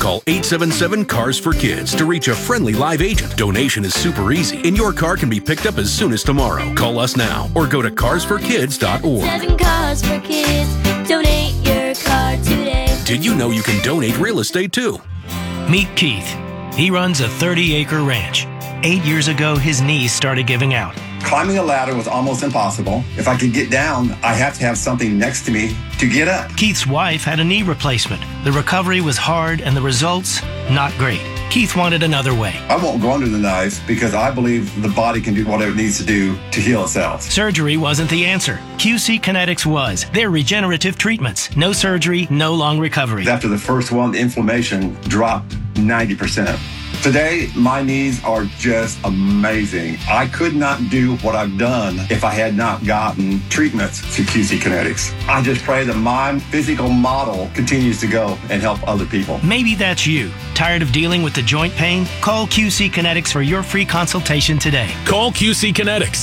Call 877-CARS-FOR-KIDS to reach a friendly live agent. Donation is super easy, and your car can be picked up as soon as tomorrow. Call us now or go to carsforkids.org. 7 Cars for Kids. Donate your car today. Did you know you can donate real estate too? Meet Keith. He runs a 30-acre ranch. 8 years ago, his knees started giving out. Climbing a ladder was almost impossible. If I could get down, I have to have something next to me to get up. Keith's wife had a knee replacement. The recovery was hard and the results, not great. Keith wanted another way. I won't go under the knife because I believe the body can do whatever it needs to do to heal itself. Surgery wasn't the answer. QC Kinetics was. They're regenerative treatments. No surgery, no long recovery. After the first one, the inflammation dropped 90%. Today, my knees are just amazing. I could not do what I've done if I had not gotten treatments through QC Kinetics. I just pray that my physical model continues to go and help other people. Maybe that's you. Tired of dealing with the joint pain? Call QC Kinetics for your free consultation today. Call QC Kinetics,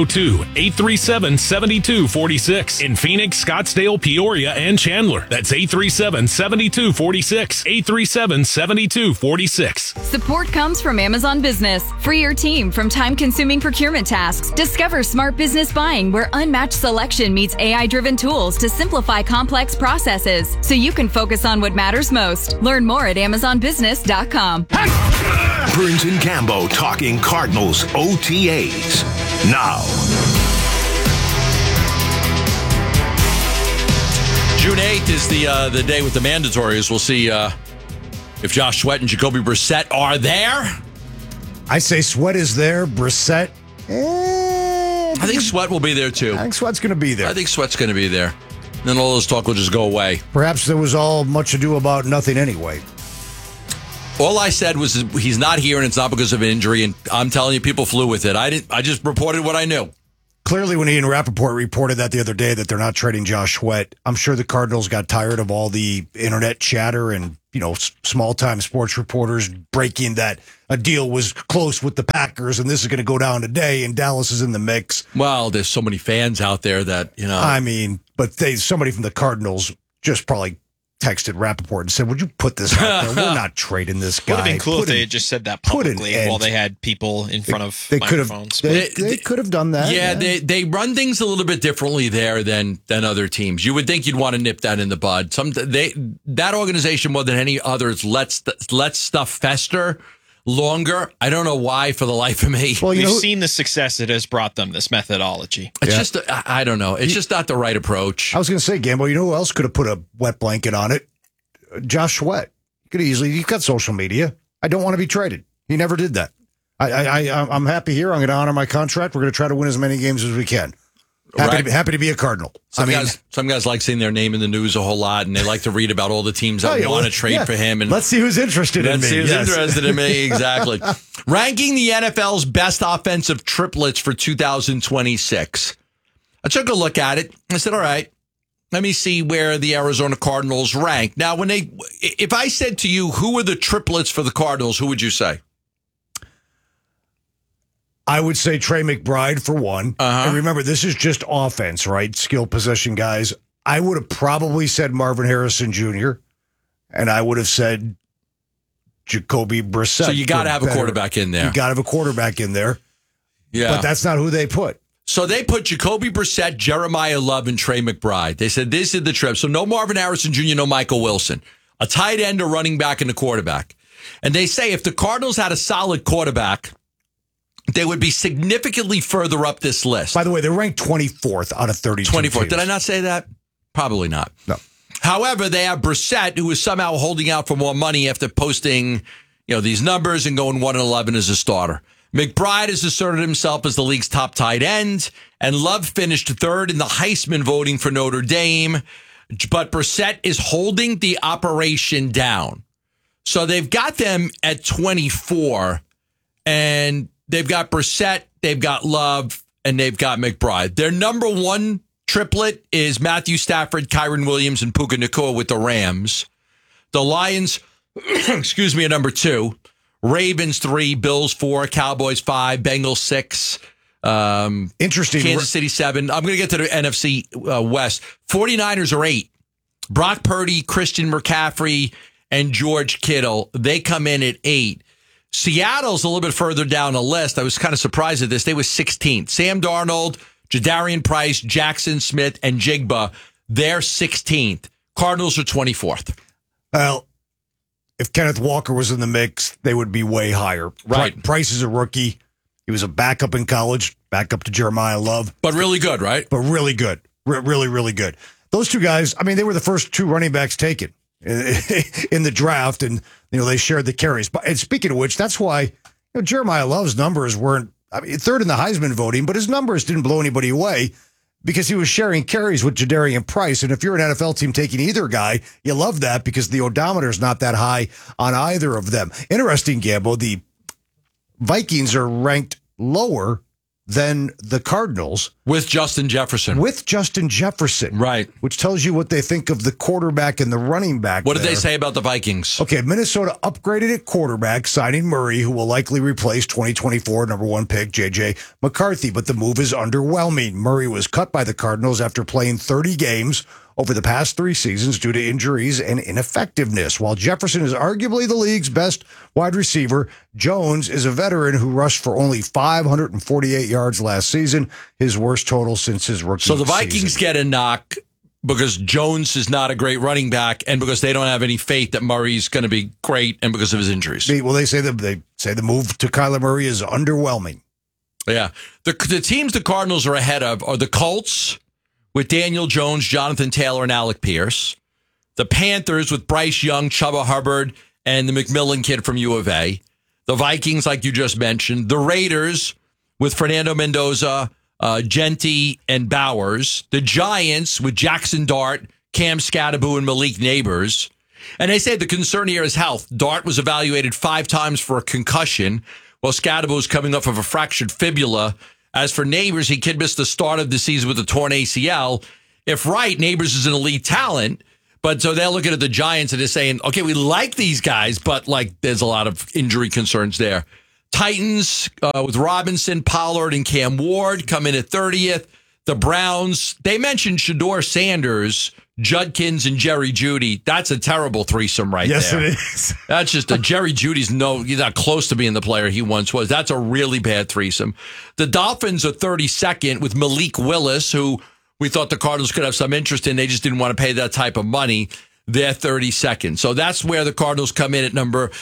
602-837-7246. In Phoenix, Scottsdale, Peoria, and Chandler. That's 837-7246. 837-7246. Support comes from Amazon Business. Free your team from time-consuming procurement tasks. Discover smart business buying where unmatched selection meets AI-driven tools to simplify complex processes so you can focus on what matters most. Learn more at AmazonBusiness.com. Burns and Gambo talking Cardinals OTAs now. June 8th is the day with the mandatories. We'll see if Josh Sweat and Jacoby Brissett are there. I say Sweat is there. Brissett, I think Sweat will be there too. I think Sweat's going to be there. I think Sweat's going to be there. Then all this talk will just go away. Perhaps there was all much ado about nothing anyway. All I said was he's not here, and it's not because of injury. And I'm telling you, people flew with it. I just reported what I knew. Clearly, when Ian Rappaport reported that the other day that they're not trading Josh Sweat, I'm sure the Cardinals got tired of all the internet chatter and, small-time sports reporters breaking that a deal was close with the Packers and this is going to go down today and Dallas is in the mix. Well, there's so many fans out there that, I mean, but somebody from the Cardinals just probably texted Rappaport and said, would you put this out there? We're not trading this guy. Would have been cool if they had just said that publicly while they had people in front of microphones. They could have done that. Yeah, they run things a little bit differently there than other teams. You would think you'd want to nip that in the bud. That organization more than any others lets stuff fester longer. I don't know why, for the life of me. Well, we've seen the success it has brought them, this methodology. It's just, I don't know. It's just not the right approach. I was going to say, Gambo, you know who else could have put a wet blanket on it? Josh Sweat. You've got social media. I don't want to be traded. He never did that. I'm happy here. I'm going to honor my contract. We're going to try to win as many games as we can. Happy to be a Cardinal. Some guys like seeing their name in the news a whole lot, and they like to read about all the teams that want to trade for him. And let's see who's interested in me. Let's see who's interested in me, exactly. Ranking the NFL's best offensive triplets for 2026. I took a look at it. I said, all right, let me see where the Arizona Cardinals rank. Now, if I said to you, who are the triplets for the Cardinals, who would you say? I would say Trey McBride for one. And remember, this is just offense, right? Skill position guys. I would have probably said Marvin Harrison Jr., and I would have said Jacoby Brissett. So you got to have a quarterback in there. You got to have a quarterback in there. Yeah. But that's not who they put. So they put Jacoby Brissett, Jeremiah Love, and Trey McBride. They said this is the trip. So no Marvin Harrison Jr., no Michael Wilson. A tight end, a running back, and a quarterback. And they say if the Cardinals had a solid quarterback, they would be significantly further up this list. By the way, they're ranked 24th out of 32 24th. teams. Did I not say that? Probably not. No. However, they have Brissett, who is somehow holding out for more money after posting, these numbers and going 1-11 as a starter. McBride has asserted himself as the league's top tight end, and Love finished third in the Heisman voting for Notre Dame. But Brissett is holding the operation down. So they've got them at 24, and they've got Brissett, they've got Love, and they've got McBride. Their number one triplet is Matthew Stafford, Kyren Williams, and Puka Nacua with the Rams. The Lions, are number 2. Ravens 3, Bills 4, Cowboys 5, Bengals 6. Interesting. Kansas City 7. I'm going to get to the NFC West. 49ers are 8. Brock Purdy, Christian McCaffrey, and George Kittle. They come in at 8. Seattle's a little bit further down the list. I was kind of surprised at this. They were 16th. Sam Darnold, Jadarian Price, Jackson Smith, and Jigba, they're 16th. Cardinals are 24th. Well, if Kenneth Walker was in the mix, they would be way higher. Right. Price is a rookie. He was a backup in college, backup to Jeremiah Love. But really good, right? But really good. Really, really good. Those two guys, I mean, they were the first 2 running backs taken in the draft, and they shared the carries. And speaking of which, that's why Jeremiah Love's numbers weren't, third in the Heisman voting, but his numbers didn't blow anybody away because he was sharing carries with Jadarian Price. And if you're an NFL team taking either guy, you love that because the odometer is not that high on either of them. Interesting, Gambo, the Vikings are ranked lower than the Cardinals. With Justin Jefferson. Right. Which tells you what they think of the quarterback and the running back. What did they say about the Vikings? Okay, Minnesota upgraded at quarterback, signing Murray, who will likely replace 2024 number 1 pick J.J. McCarthy, but the move is underwhelming. Murray was cut by the Cardinals after playing 30 games over the past 3 seasons due to injuries and ineffectiveness. While Jefferson is arguably the league's best wide receiver, Jones is a veteran who rushed for only 548 yards last season, his worst total since his rookie season. So the Vikings get a knock because Jones is not a great running back and because they don't have any faith that Murray's going to be great and because of his injuries. Well, they say the move to Kyler Murray is underwhelming. Yeah. The teams the Cardinals are ahead of are the Colts, with Daniel Jones, Jonathan Taylor, and Alec Pierce. The Panthers with Bryce Young, Chuba Hubbard, and the McMillan kid from U of A. The Vikings, like you just mentioned. The Raiders with Fernando Mendoza, Genti, and Bowers. The Giants with Jackson Dart, Cam Scatterbo, and Malik Neighbors. And they say the concern here is health. Dart was evaluated 5 times for a concussion, while Scatterbo is coming off of a fractured fibula. As for Neighbors, he could miss the start of the season with a torn ACL. If right, Neighbors is an elite talent. But so they're looking at the Giants and they're saying, okay, we like these guys, but there's a lot of injury concerns there. Titans with Robinson, Pollard, and Cam Ward come in at 30th. The Browns, they mentioned Shedeur Sanders, Judkins, and Jerry Jeudy. That's a terrible threesome there. Yes, it is. That's just Jerry Judy's he's not close to being the player he once was. That's a really bad threesome. The Dolphins are 32nd with Malik Willis, who we thought the Cardinals could have some interest in. They just didn't want to pay that type of money. They're 32nd. So that's where the Cardinals come in at number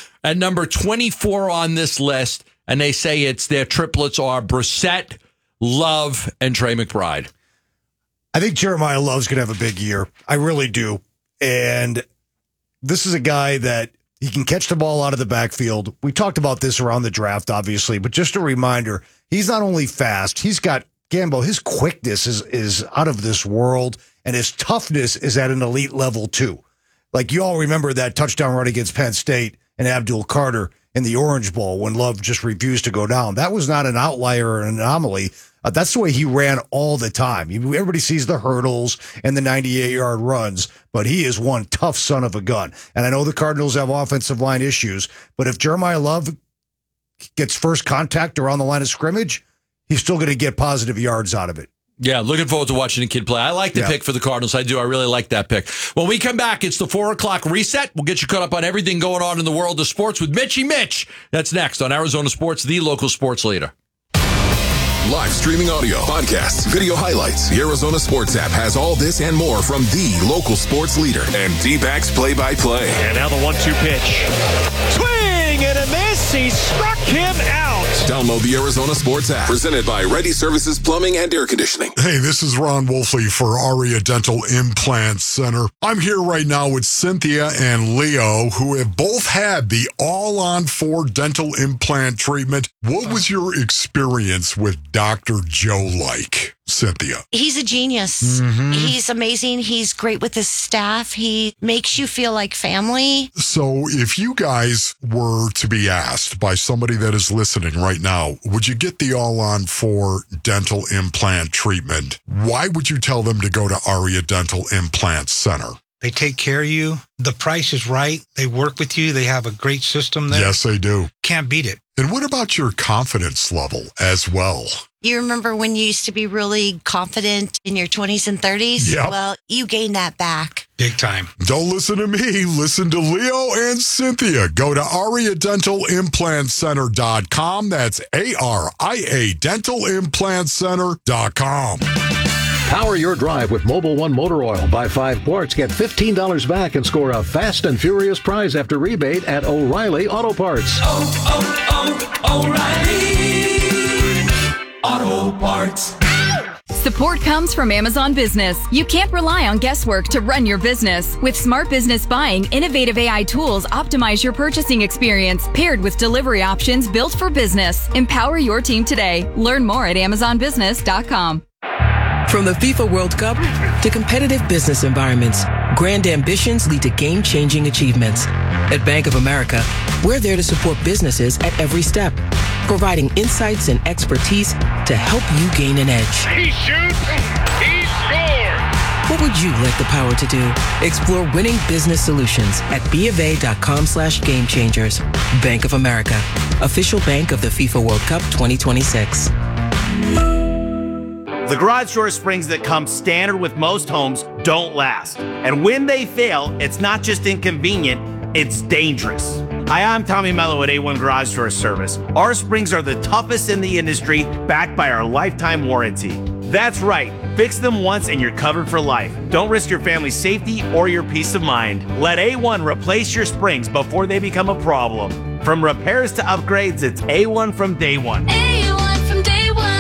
24 on this list. And they say their triplets are Brissett, Love, and Trey McBride. I think Jeremiah Love's going to have a big year. I really do. And this is a guy that he can catch the ball out of the backfield. We talked about this around the draft, obviously, but just a reminder, he's not only fast, he's got Gambo, his quickness is out of this world, and his toughness is at an elite level too. Like you all remember that touchdown run against Penn State and Abdul Carter in the Orange Bowl when Love just refused to go down. That was not an outlier or an anomaly. That's the way he ran all the time. Everybody sees the hurdles and the 98-yard runs, but he is one tough son of a gun. And I know the Cardinals have offensive line issues, but if Jeremiah Love gets first contact around the line of scrimmage, he's still going to get positive yards out of it. Yeah, looking forward to watching the kid play. I like the pick for the Cardinals. I do. I really like that pick. When we come back, it's the 4 o'clock reset. We'll get you caught up on everything going on in the world of sports with Mitchie Mitch. That's next on Arizona Sports, the local sports leader. Live streaming audio, podcasts, video highlights. The Arizona Sports app has all this and more from the local sports leader and D-backs play-by-play. And now the 1-2 pitch. Swing and a miss. He struck him out. Download the Arizona Sports app. Presented by Ready Services Plumbing and Air Conditioning. Hey, this is Ron Wolfley for Aria Dental Implant Center. I'm here right now with Cynthia and Leo, who have both had the all-on-4 dental implant treatment. What was your experience with Dr. Joe like? Cynthia. He's a genius. Mm-hmm. He's amazing. He's great with his staff. He makes you feel like family. So if you guys were to be asked by somebody that is listening right now, would you get the all-on-4 dental implant treatment? Why would you tell them to go to Aria Dental Implant Center? They take care of you. The price is right. They work with you. They have a great system there. Yes, they do. Can't beat it. And what about your confidence level as well? You remember when you used to be really confident in your 20s and 30s? Yep. Well, you gained that back. Big time. Don't listen to me. Listen to Leo and Cynthia. Go to AriaDentalImplantCenter.com. That's ARIA DentalImplantCenter.com. Power your drive with Mobil 1 motor oil. Buy 5 quarts, get $15 back, and score a fast and furious prize after rebate at O'Reilly Auto Parts. O'Reilly Auto Parts. Support comes from Amazon Business. You can't rely on guesswork to run your business. With Smart Business Buying, innovative AI tools optimize your purchasing experience, paired with delivery options built for business. Empower your team today. Learn more at AmazonBusiness.com. From the FIFA World Cup to competitive business environments, grand ambitions lead to game-changing achievements. At Bank of America, we're there to support businesses at every step, providing insights and expertise to help you gain an edge. He shoots, he scores! What would you like the power to do? Explore winning business solutions at BofA.com/gamechangers. Bank of America, official bank of the FIFA World Cup 2026. The garage door springs that come standard with most homes don't last. And when they fail, it's not just inconvenient, it's dangerous. Hi, I'm Tommy Mello at A1 Garage Door Service. Our springs are the toughest in the industry, backed by our lifetime warranty. That's right, fix them once and you're covered for life. Don't risk your family's safety or your peace of mind. Let A1 replace your springs before they become a problem. From repairs to upgrades, it's A1 from day one. A1 from day one.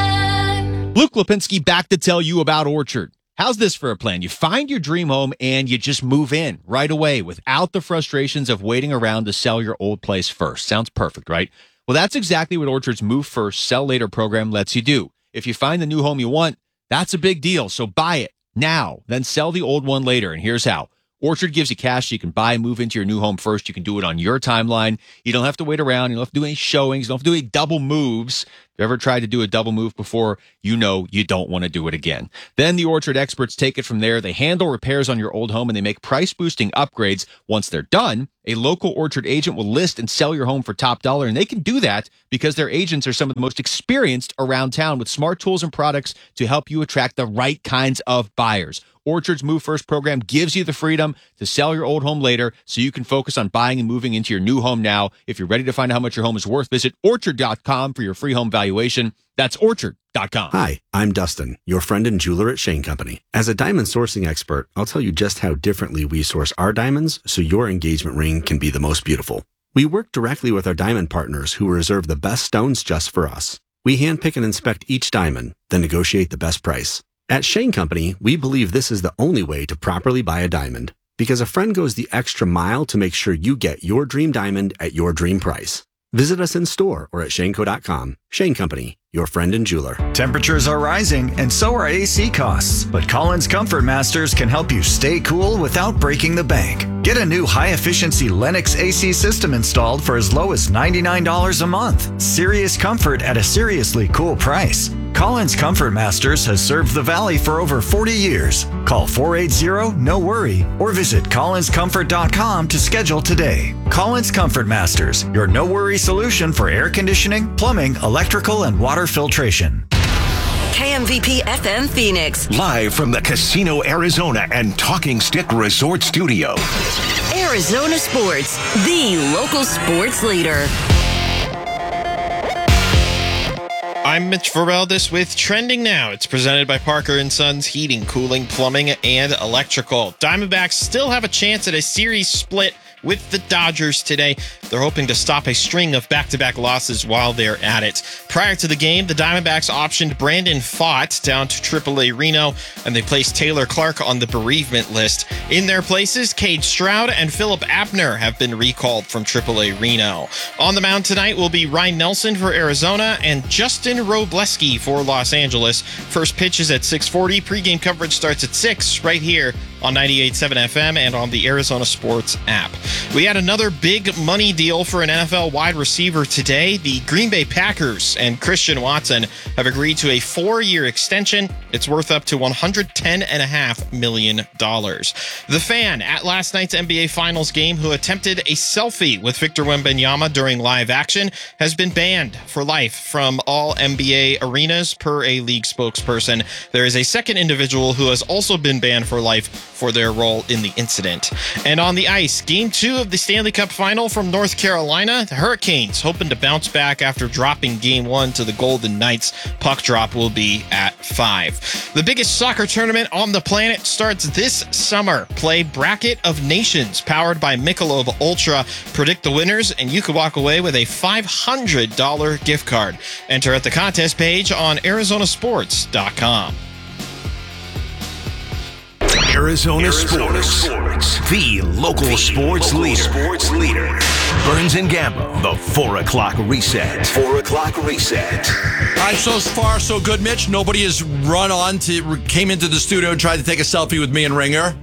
Luke Lipinski back to tell you about Orchard. How's this for a plan? You find your dream home and you just move in right away without the frustrations of waiting around to sell your old place first. Sounds perfect, right? Well, that's exactly what Orchard's Move First, Sell Later program lets you do. If you find the new home you want, that's a big deal. So buy it now, then sell the old one later. And here's how. Orchard gives you cash so you can buy and move into your new home first. You can do it on your timeline. You don't have to wait around. You don't have to do any showings. You don't have to do any double moves. If you ever tried to do a double move before, you know you don't want to do it again. Then the Orchard experts take it from there. They handle repairs on your old home and they make price-boosting upgrades. Once they're done, a local Orchard agent will list and sell your home for top dollar. And they can do that because their agents are some of the most experienced around town with smart tools and products to help you attract the right kinds of buyers. Orchard's Move First program gives you the freedom to sell your old home later so you can focus on buying and moving into your new home now. If you're ready to find out how much your home is worth, visit Orchard.com for your free home valuation. That's Orchard.com. Hi, I'm Dustin, your friend and jeweler at Shane Company. As a diamond sourcing expert, I'll tell you just how differently we source our diamonds so your engagement ring can be the most beautiful. We work directly with our diamond partners who reserve the best stones just for us. We handpick and inspect each diamond, then negotiate the best price. At Shane Company, we believe this is the only way to properly buy a diamond because a friend goes the extra mile to make sure you get your dream diamond at your dream price. Visit us in store or at shaneco.com. Shane Company, your friend and jeweler. Temperatures are rising and so are AC costs, but Collins Comfort Masters can help you stay cool without breaking the bank. Get a new high-efficiency Lennox AC system installed for as low as $99 a month. Serious comfort at a seriously cool price. Collins Comfort Masters has served the Valley for over 40 years. Call 480-NO-WORRY or visit collinscomfort.com to schedule today. Collins Comfort Masters, your no-worry solution for air conditioning, plumbing, electrical, and water filtration. KMVP FM Phoenix. Live from the Casino Arizona and Talking Stick Resort Studio. Arizona Sports, the local sports leader. I'm Mitch Verbeldis with Trending Now. It's presented by Parker & Sons Heating, Cooling, Plumbing, and Electrical. Diamondbacks still have a chance at a series split with the Dodgers today. They're hoping to stop a string of back-to-back losses while they're at it. Prior to the game, the Diamondbacks optioned Brandon Pfaadt down to AAA Reno, and they placed Taylor Clark on the bereavement list. In their places, Cade Stroud and Philip Abner have been recalled from AAA Reno. On the mound tonight will be Ryan Nelson for Arizona and Justin Robleski for Los Angeles. First pitch is at 6:40. Pre-game coverage starts at 6 right here on 98.7 FM and on the Arizona Sports app. We had another big money deal for an NFL wide receiver today. The Green Bay Packers and Christian Watson have agreed to a 4-year extension It's worth up to $110.5 million. The fan at last night's NBA Finals game who attempted a selfie with Victor Wembanyama during live action has been banned for life from all NBA arenas, per a league spokesperson. There is a second individual who has also been banned for life for their role in the incident. And on the ice, Game 2 of the Stanley Cup Final from North Carolina, the Hurricanes hoping to bounce back after dropping Game 1 to the Golden Knights. Puck drop will be at 5. The biggest soccer tournament on the planet starts this summer. Play Bracket of Nations, powered by Michelob Ultra. Predict the winners, and you could walk away with a $500 gift card. Enter at the contest page on ArizonaSports.com. Arizona Sports. The local sports leader. Burns and Gambo, the 4 o'clock reset. 4 o'clock reset. All right, so far so good, Mitch. Nobody has came into the studio and tried to take a selfie with me and Ringer.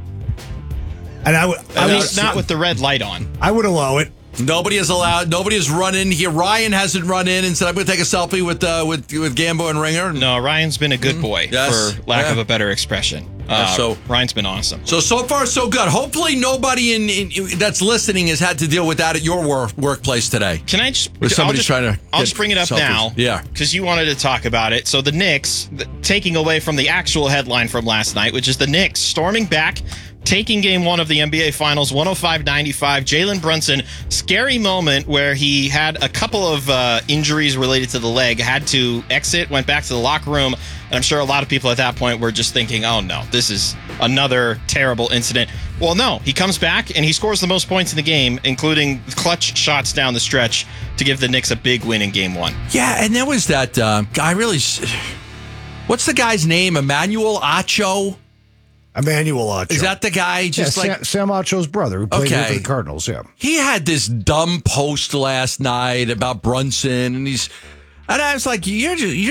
And I was not with the red light on. I would allow it. Nobody has run in here. Ryan hasn't run in and said, I'm going to take a selfie with Gambo and Ringer. No, Ryan's been a good boy, for lack of a better expression. So Ryan's been awesome. So far, so good. Hopefully nobody in that's listening has had to deal with that at your workplace today. Can I just... I'll just bring it up selfies now. Yeah. Because you wanted to talk about it. So the Knicks, taking away from the actual headline from last night, which is the Knicks storming back, taking Game 1 of the NBA Finals, 105-95. Jalen Brunson, scary moment where he had a couple of injuries related to the leg, had to exit, went back to the locker room, and I'm sure a lot of people at that point were just thinking, oh no, this is another terrible incident. Well, no, he comes back and he scores the most points in the game, including clutch shots down the stretch to give the Knicks a big win in Game 1. Yeah, and there was that guy really... What's the guy's name? Emmanuel Acho? Emmanuel Acho. Is that the guy? Sam Acho's brother who played for the Cardinals, yeah. He had this dumb post last night about Brunson, and I was like, you're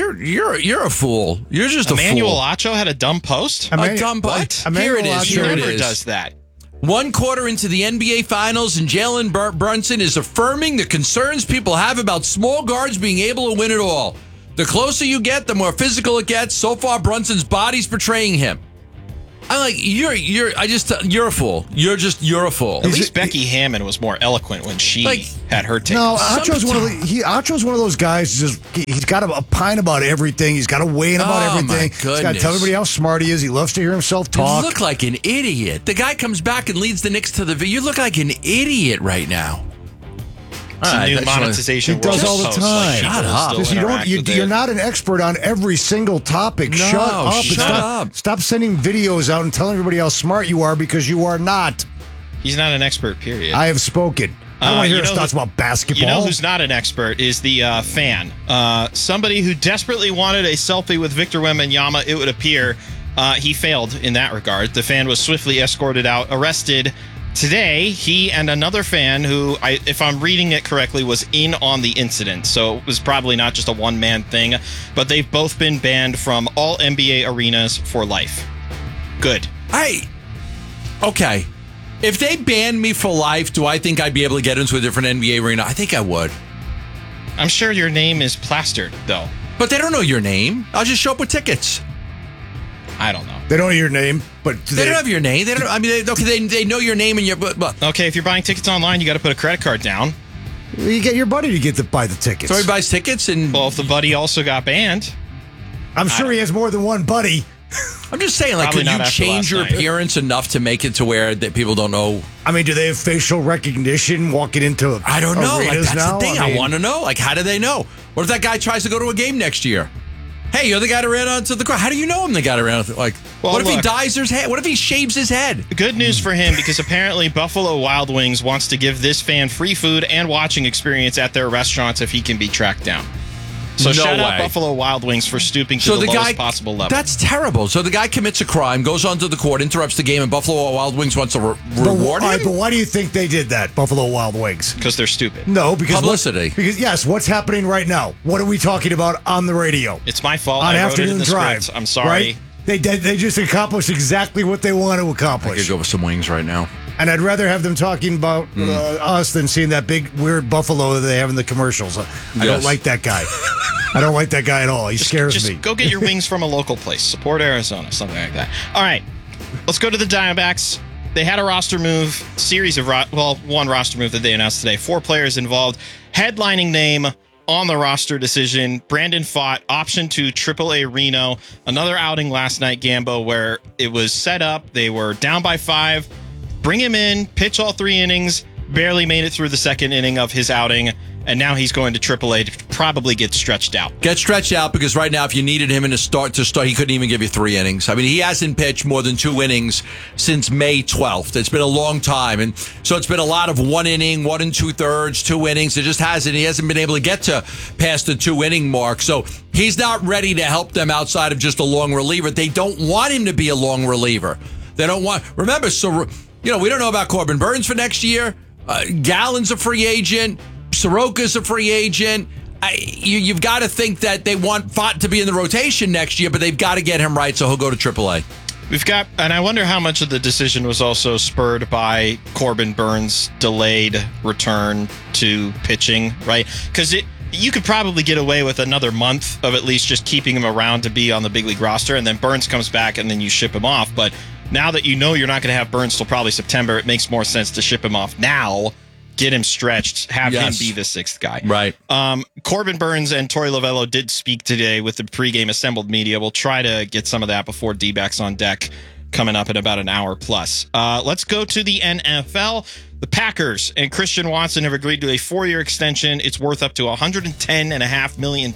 a fool. You're just a fool. Emmanuel Acho had a dumb post? A dumb post? Here it is. He never does that. 1 quarter into the NBA Finals, and Jalen Brunson is affirming the concerns people have about small guards being able to win it all. The closer you get, the more physical it gets. So far, Brunson's body's portraying him. I'm like, you're a fool. You're a fool. At least Becky Hammon was more eloquent when she had her take. No, Acho's one of those guys. He's got to opine about everything. He's got to weigh in about everything. He's got to tell everybody how smart he is. He loves to hear himself talk. You look like an idiot. The guy comes back and leads the Knicks to the. You look like an idiot right now. It's a new monetization. He does all the time. Shut up. You're not an expert on every single topic. No, Shut up. Stop sending videos out and telling everybody how smart you are, because you are not. He's not an expert, period. I have spoken. I don't want to hear his thoughts about basketball. You know who's not an expert is the fan. Somebody who desperately wanted a selfie with Victor Wembanyama, it would appear. He failed in that regard. The fan was swiftly escorted out, arrested. Today, he and another fan who, if I'm reading it correctly, was in on the incident. So it was probably not just a one-man thing, but they've both been banned from all NBA arenas for life. Good. Okay. If they banned me for life, do I think I'd be able to get into a different NBA arena? I think I would. I'm sure your name is plastered, though. But they don't know your name. I'll just show up with tickets. I don't know. They don't know your name, but they don't have your name. They don't. I mean, they know your name and your. But okay, if you're buying tickets online, you got to put a credit card down. You get your buddy to buy the tickets. So he buys tickets, and if the buddy also got banned, I'm sure he has more than one buddy. I'm just saying, like, could you change your appearance enough to make it to where that people don't know? I mean, do they have facial recognition walking into? I don't know. Like, that's now? the thing. I want to know. Like, how do they know? What if that guy tries to go to a game next year? Hey, you're the guy that ran onto the crowd. How do you know him? The guy that ran onto what if he dyes his head? What if he shaves his head? Good news for him, because apparently Buffalo Wild Wings wants to give this fan free food and watching experience at their restaurants if he can be tracked down. So shout out Buffalo Wild Wings for stooping to the lowest possible level. That's terrible. So the guy commits a crime, goes onto the court, interrupts the game, and Buffalo Wild Wings wants to reward him? But why do you think they did that, Buffalo Wild Wings? Because they're stupid. No, because publicity. Yes, what's happening right now? What are we talking about on the radio? It's my fault. On I wrote it in Afternoon the Drive. script. I'm sorry. Right? They just accomplished exactly what they want to accomplish. I could go with some wings right now. And I'd rather have them talking about us than seeing that big, weird buffalo that they have in the commercials. I don't like that guy. I don't like that guy at all. He scares me. Go get your wings from a local place. Support Arizona, something like that. All right, let's go to the Diamondbacks. They had a roster move, one roster move that they announced today. 4 players involved. Headlining name on the roster decision, Brandon Pfaadt, option to AAA Reno. Another outing last night, Gambo, where it was set up. They were down by 5. Bring him in, pitch all 3 innings, barely made it through the second inning of his outing, and now he's going to AAA to probably get stretched out. Get stretched out because right now, if you needed him to start, he couldn't even give you 3 innings. I mean, he hasn't pitched more than 2 innings since May 12th. It's been a long time, and so it's been a lot of 1 inning, 1 2/3, 2 innings. He hasn't been able to get to past the 2 inning mark. So he's not ready to help them outside of just a long reliever. They don't want him to be a long reliever. They don't want. Remember, so we don't know about Corbin Burns for next year. Gallen's a free agent. Soroka's a free agent. You've got to think that they want Pfaadt to be in the rotation next year, but they've got to get him right, so he'll go to AAA. And I wonder how much of the decision was also spurred by Corbin Burns' delayed return to pitching, right? Because you could probably get away with another month of at least just keeping him around to be on the big league roster, and then Burns comes back, and then you ship him off. But now that you know you're not going to have Burns till probably September, it makes more sense to ship him off now. Get him stretched, have him be the 6th guy. Right. Corbin Burns and Torey Lovullo did speak today with the pregame assembled media. We'll try to get some of that before D-backs on deck coming up in about an hour plus. Let's go to the NFL. The Packers and Christian Watson have agreed to a 4-year extension. It's worth up to $110.5 million.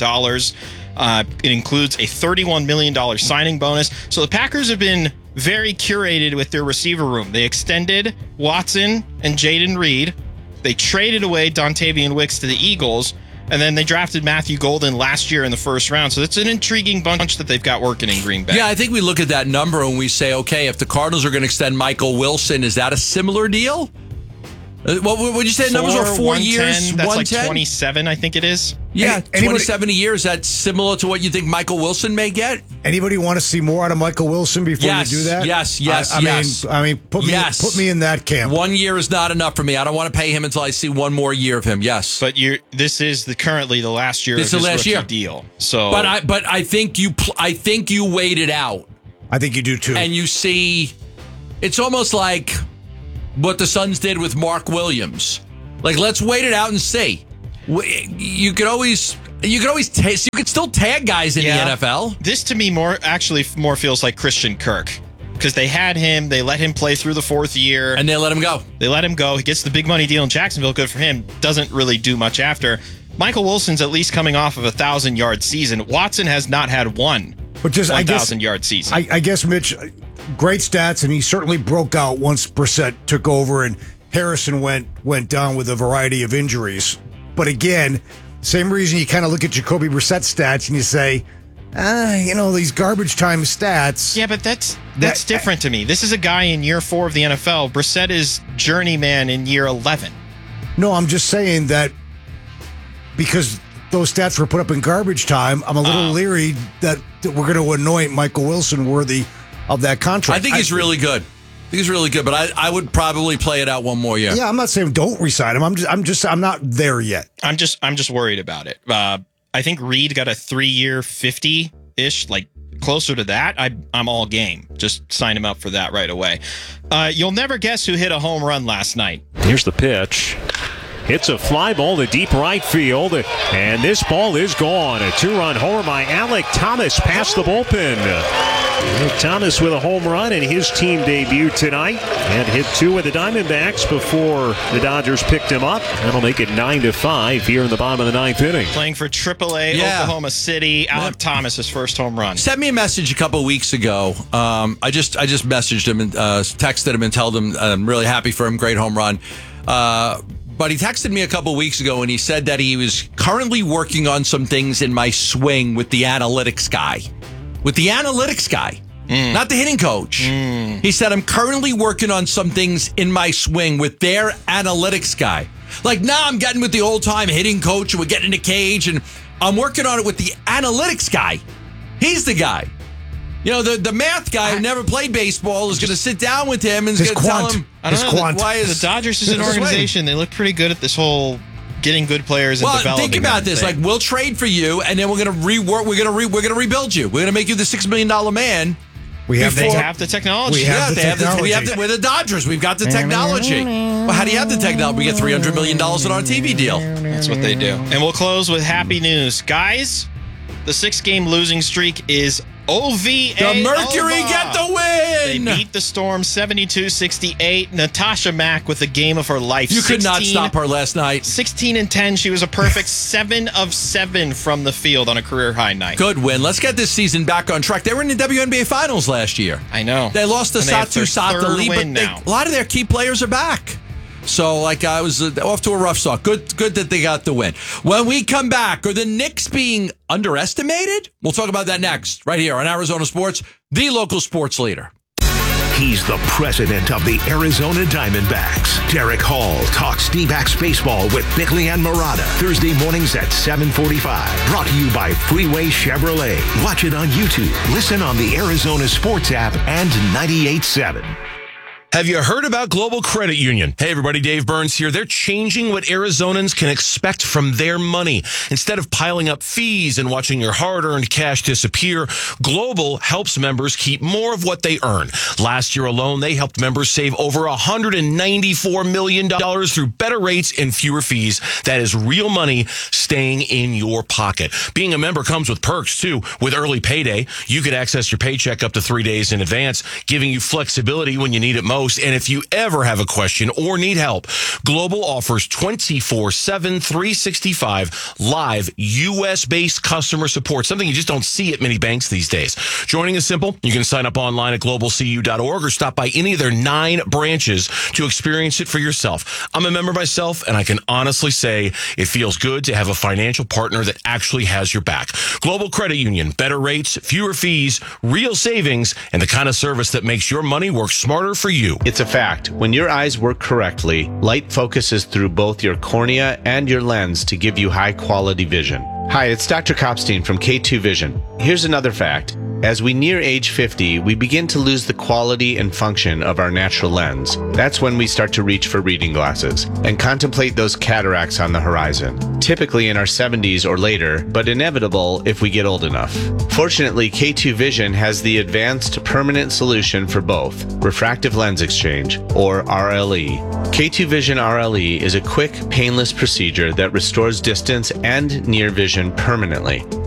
It includes a $31 million signing bonus. So the Packers have been very curated with their receiver room. They extended Watson and Jaden Reed. They traded away Dontavian Wicks to the Eagles, and then they drafted Matthew Golden last year in the first round. So it's an intriguing bunch that they've got working in Green Bay. Yeah, I think we look at that number and we say, okay, if the Cardinals are going to extend Michael Wilson, is that a similar deal? What would you say the numbers were? 4 years? That's like 27, I think it is. Yeah, 27 a year. Is that similar to what you think Michael Wilson may get? Anybody want to see more out of Michael Wilson before you do that? Yes. I mean, put me in that camp. 1 year is not enough for me. I don't want to pay him until I see 1 more year of him. Yes, but this is currently the last year of his rookie deal. So, but I think you wait it out. I think you do too. And you see, it's almost like what the Suns did with Mark Williams. Like, let's wait it out and see. You could still tag guys in the NFL. This to me more feels like Christian Kirk, because they had him, they let him play through the 4th year, and they let him go. He gets the big money deal in Jacksonville. Good for him. Doesn't really do much after. Michael Wilson's at least coming off of a 1,000-yard season. Watson has not had one 1,000-yard season. I guess, Mitch, great stats, and he certainly broke out once Brissett took over and Harrison went down with a variety of injuries. But again, same reason you kind of look at Jacoby Brissett's stats and you say, these garbage time stats. Yeah, but that's different to me. This is a guy in year 4 of the NFL. Brissett is journeyman in year 11. No, I'm just saying that because those stats were put up in garbage time, I'm a little leery that we're going to anoint Michael Wilson worthy of that contract. I think he's really good. But I would probably play it out 1 more year. Yeah, I'm not saying don't re-sign him. I'm not there yet. I'm just worried about it. I think Reed got a 3-year 50-ish, like closer to that. I'm all game. Just sign him up for that right away. You'll never guess who hit a home run last night. Here's the pitch. It's a fly ball to deep right field, and this ball is gone. A 2-run homer by Alec Thomas past the bullpen. Alec Thomas with a home run in his team debut tonight, and hit 2 with the Diamondbacks before the Dodgers picked him up. That'll make it 9-5 here in the bottom of the 9th inning. Playing for AAA Oklahoma City, Alec Thomas, his first home run. Sent me a message a couple weeks ago. I just messaged him and texted him and told him I'm really happy for him. Great home run. But he texted me a couple weeks ago and he said that he was currently working on some things in my swing with the analytics guy. Not the hitting coach. He said, I'm currently working on some things in my swing with their analytics guy. Like, now I'm getting with the old-time hitting coach and we're getting in a cage and I'm working on it with the analytics guy. He's the guy. You know, the math guy who never played baseball is going to sit down with him and is going to tell him. I don't know. Why the Dodgers is an organization? They look pretty good at this whole getting good players and developing. Think about this: like, we'll trade for you, and then we're going to rework. We're going to rebuild you. We're going to make you the $6 million man. They have the technology. We're the Dodgers. We've got the technology. Well, how do you have the technology? We get $300 million in our TV deal. That's what they do. And we'll close with happy news, guys. The 6-game losing streak is OVA. The Mercury get the win. They beat the Storm 72-68. Natasha Mack with the game of her life. You could not stop her last night. 16-10. She was a perfect 7 of 7 from the field on a career high night. Good win. Let's get this season back on track. They were in the WNBA Finals last year. I know. They lost to Satu Satali, but a lot of their key players are back. So, I was off to a rough start. Good that they got the win. When we come back, are the Knicks being underestimated? We'll talk about that next, right here on Arizona Sports, the local sports leader. He's the president of the Arizona Diamondbacks. Derek Hall talks D-backs baseball with Bickley and Murata. Thursday mornings at 7:45. Brought to you by Freeway Chevrolet. Watch it on YouTube. Listen on the Arizona Sports app and 98.7. Have you heard about Global Credit Union? Hey, everybody, Dave Burns here. They're changing what Arizonans can expect from their money. Instead of piling up fees and watching your hard-earned cash disappear, Global helps members keep more of what they earn. Last year alone, they helped members save over $194 million through better rates and fewer fees. That is real money staying in your pocket. Being a member comes with perks, too. With early payday, you could access your paycheck up to 3 days in advance, giving you flexibility when you need it most. And if you ever have a question or need help, Global offers 24/7, 365 live U.S.-based customer support, something you just don't see at many banks these days. Joining is simple. You can sign up online at globalcu.org or stop by any of their 9 branches to experience it for yourself. I'm a member myself, and I can honestly say it feels good to have a financial partner that actually has your back. Global Credit Union, better rates, fewer fees, real savings, and the kind of service that makes your money work smarter for you. It's a fact. When your eyes work correctly, light focuses through both your cornea and your lens to give you high-quality vision. Hi, it's Dr. Kopstein from K2 Vision. Here's another fact. As we near age 50, we begin to lose the quality and function of our natural lens. That's when we start to reach for reading glasses and contemplate those cataracts on the horizon. Typically in our 70s or later, but inevitable if we get old enough. Fortunately, K2 Vision has the advanced permanent solution for both, refractive lens exchange, or RLE. K2 Vision RLE is a quick, painless procedure that restores distance and near vision permanently.